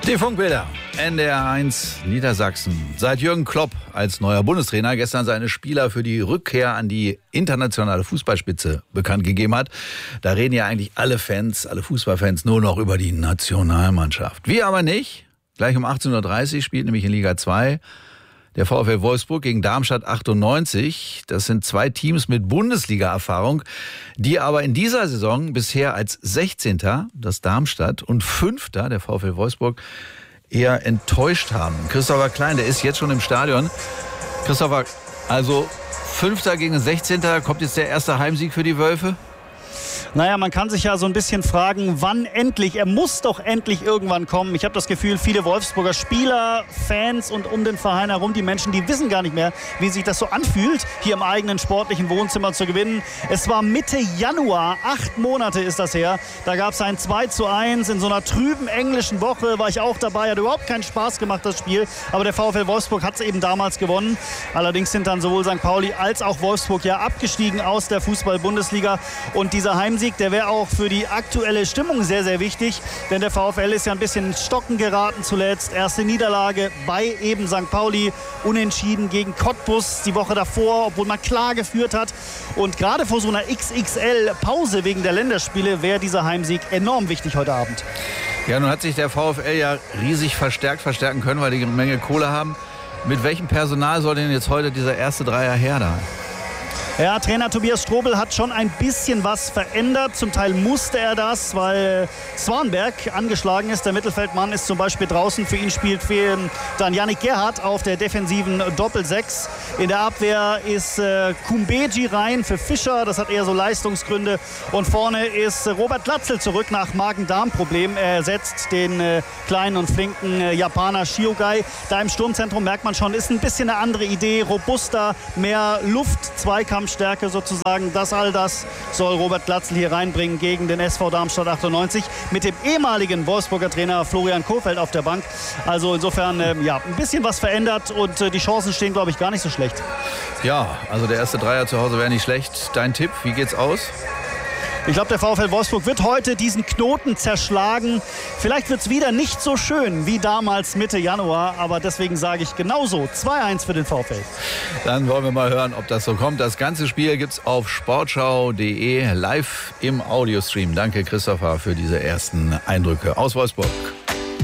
Die Funkbilder, NDR 1 Niedersachsen. Seit Jürgen Klopp als neuer Bundestrainer gestern seine Spieler für die Rückkehr an die internationale Fußballspitze bekannt gegeben hat, da reden ja eigentlich alle Fans, alle Fußballfans nur noch über die Nationalmannschaft. Wir aber nicht. Gleich um 18.30 Uhr spielt nämlich in Liga 2 der VfL Wolfsburg gegen Darmstadt 98. Das sind zwei Teams mit Bundesliga-Erfahrung, die aber in dieser Saison bisher als 16. das Darmstadt und 5. der VfL Wolfsburg eher enttäuscht haben. Christopher Klein, der ist jetzt schon im Stadion. Christopher, also 5. gegen 16. kommt jetzt der erste Heimsieg für die Wölfe? Naja, man kann sich ja so ein bisschen fragen, wann endlich? Er muss doch endlich irgendwann kommen. Ich habe das Gefühl, viele Wolfsburger Spieler, Fans und um den Verein herum, die Menschen, die wissen gar nicht mehr, wie sich das so anfühlt, hier im eigenen sportlichen Wohnzimmer zu gewinnen. Es war Mitte Januar, 8 Monate ist das her. Da gab es ein 2:1 in so einer trüben englischen Woche, war ich auch dabei. Hat überhaupt keinen Spaß gemacht, das Spiel. Aber der VfL Wolfsburg hat es eben damals gewonnen. Allerdings sind dann sowohl St. Pauli als auch Wolfsburg ja abgestiegen aus der Fußball-Bundesliga. Und dieser Heimsieg, der wäre auch für die aktuelle Stimmung sehr, sehr wichtig. Denn der VfL ist ja ein bisschen ins Stocken geraten zuletzt. Erste Niederlage bei eben St. Pauli. Unentschieden gegen Cottbus die Woche davor, obwohl man klar geführt hat. Und gerade vor so einer XXL-Pause wegen der Länderspiele wäre dieser Heimsieg enorm wichtig heute Abend. Ja, nun hat sich der VfL ja riesig verstärken können, weil die eine Menge Kohle haben. Mit welchem Personal soll denn jetzt heute dieser erste Dreier her da? Ja, Trainer Tobias Strobel hat schon ein bisschen was verändert. Zum Teil musste er das, weil Swanberg angeschlagen ist. Der Mittelfeldmann ist zum Beispiel draußen. Für ihn spielt dann Yannick Gerhardt auf der defensiven Doppel-6. In der Abwehr ist Kumbeji rein für Fischer. Das hat eher so Leistungsgründe. Und vorne ist Robert Glatzel zurück nach Magen-Darm-Problem. Er ersetzt den kleinen und flinken Japaner Shiogai. Da im Sturmzentrum merkt man schon, ist ein bisschen eine andere Idee. Robuster, mehr Luft, Zweikampfstärke sozusagen. All das soll Robert Glatzel hier reinbringen gegen den SV Darmstadt 98 mit dem ehemaligen Wolfsburger Trainer Florian Kohfeldt auf der Bank. Also insofern ein bisschen was verändert und die Chancen stehen, glaube ich, gar nicht so schlecht. Ja, also der erste Dreier zu Hause wäre nicht schlecht. Dein Tipp, wie geht's aus? Ich glaube, der VfL Wolfsburg wird heute diesen Knoten zerschlagen. Vielleicht wird es wieder nicht so schön wie damals Mitte Januar, aber deswegen sage ich genauso 2:1 für den VfL. Dann wollen wir mal hören, ob das so kommt. Das ganze Spiel gibt's auf sportschau.de live im Audiostream. Danke, Christopher, für diese ersten Eindrücke aus Wolfsburg.